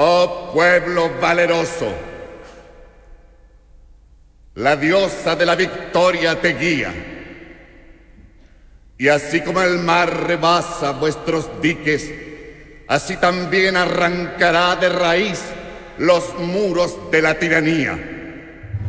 Oh pueblo valeroso, la diosa de la victoria te guía. Y así como el mar rebasa vuestros diques, así también arrancará de raíz los muros de la tiranía.